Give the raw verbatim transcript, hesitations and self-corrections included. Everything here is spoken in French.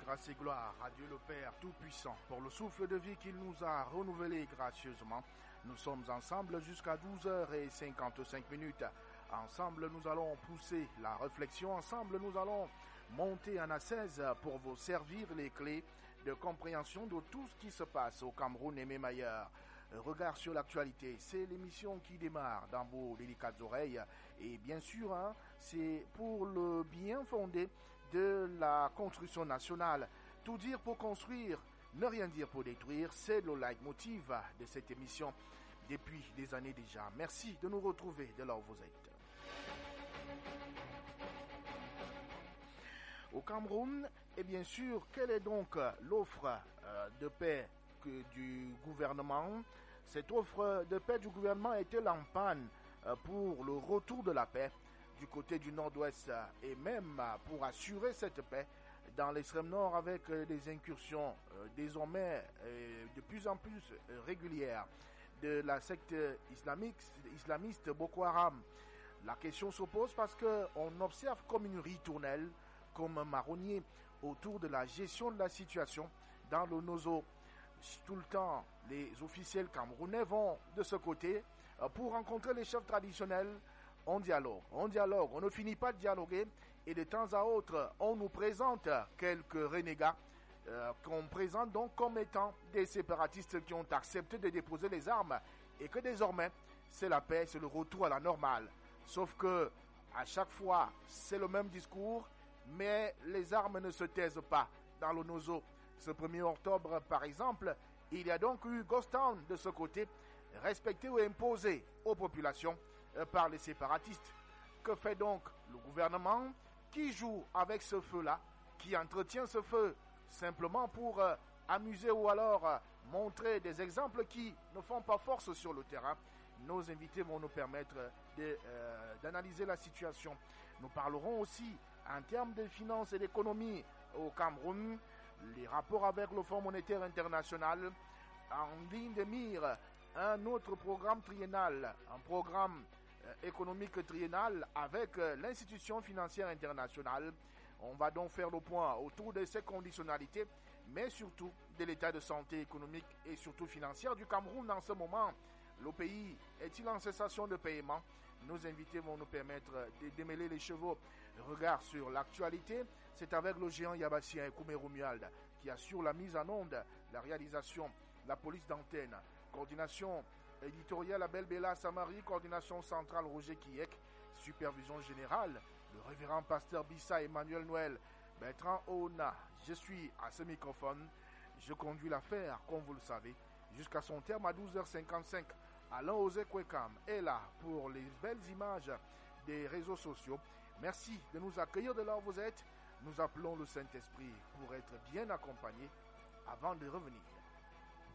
grâce et gloire à Dieu le Père Tout-Puissant pour le souffle de vie qu'il nous a renouvelé gracieusement. Nous sommes ensemble jusqu'à douze heures cinquante-cinq minutes. Ensemble, nous allons pousser la réflexion. Ensemble, nous allons monter en ascèse pour vous servir les clés de compréhension de tout ce qui se passe au Cameroun et même ailleurs. Regard sur l'actualité, c'est l'émission qui démarre dans vos délicates oreilles. Et bien sûr, hein, c'est pour le bien fondé de la construction nationale. Tout dire pour construire, ne rien dire pour détruire, c'est le leitmotiv de cette émission depuis des années déjà. Merci de nous retrouver de là où vous êtes. Au Cameroun, et bien sûr, quelle est donc l'offre euh, de paix que du gouvernement? Cette offre de paix du gouvernement est-elle en panne euh, pour le retour de la paix du côté du nord-ouest euh, et même euh, pour assurer cette paix dans l'extrême nord avec euh, des incursions euh, désormais euh, de plus en plus euh, régulières de la secte islamique, islamiste Boko Haram? La question se pose parce qu'on observe comme une ritournelle, comme un marronnier autour de la gestion de la situation dans le Nozo. Tout le temps, les officiels camerounais vont de ce côté pour rencontrer les chefs traditionnels. On dialogue, on dialogue, on ne finit pas de dialoguer et de temps à autre, on nous présente quelques renégats euh, qu'on présente donc comme étant des séparatistes qui ont accepté de déposer les armes et que désormais, c'est la paix, c'est le retour à la normale. Sauf que à chaque fois, c'est le même discours, mais les armes ne se taisent pas dans le Nozo. Ce premier octobre, par exemple, il y a donc eu Ghost Town de ce côté, respecté ou imposé aux populations par les séparatistes. Que fait donc le gouvernement qui joue avec ce feu-là, qui entretient ce feu simplement pour euh, amuser ou alors euh, montrer des exemples qui ne font pas force sur le terrain? Nos invités vont nous permettre de, euh, d'analyser la situation. Nous parlerons aussi en termes de finances et d'économie au Cameroun, les rapports avec le Fonds monétaire international, en ligne de mire un autre programme triennal, un programme euh, économique triennal avec euh, l'institution financière internationale. On va donc faire le point autour de ces conditionnalités, mais surtout de l'état de santé économique et surtout financière du Cameroun en ce moment. Le pays est-il en cessation de paiement? Nos invités vont nous permettre de démêler les chevaux. Regard sur l'actualité, c'est avec le géant yabassien Ekoumé Romuald qui assure la mise en onde, la réalisation, la police d'antenne, coordination éditoriale Abel Bella Samari, coordination centrale Roger Kiek, supervision générale, le révérend pasteur Bissa Emmanuel Noël, Bertrand Oona. Je suis à ce microphone, je conduis l'affaire, comme vous le savez, jusqu'à son terme à douze heures cinquante-cinq. Alain Osé Kwekam est là pour les belles images des réseaux sociaux. Merci de nous accueillir de là où vous êtes. Nous appelons le Saint-Esprit pour être bien accompagnés avant de revenir.